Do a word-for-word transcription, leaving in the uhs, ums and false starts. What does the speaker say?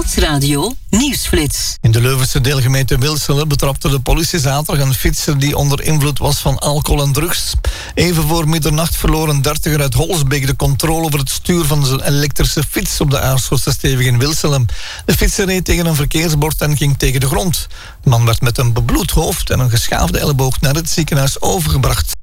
Stadsradio Nieuwsflits. In de Leuvense deelgemeente Wilselen betrapte de politie zaterdag een fietser die onder invloed was van alcohol en drugs. Even voor middernacht verloor een dertiger uit Holsbeek de controle over het stuur van zijn elektrische fiets op de Aarschotse Stevig in Wilselen. De fietser reed tegen een verkeersbord en ging tegen de grond. De man werd met een bebloed hoofd en een geschaafde elleboog naar het ziekenhuis overgebracht.